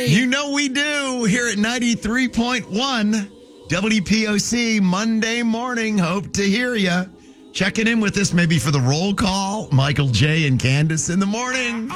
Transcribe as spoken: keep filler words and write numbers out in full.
J. You know we do here at ninety-three point one W P O C Monday morning. Hope to hear you. Checking in with us maybe for the roll call. Michael J. and Candace in the morning.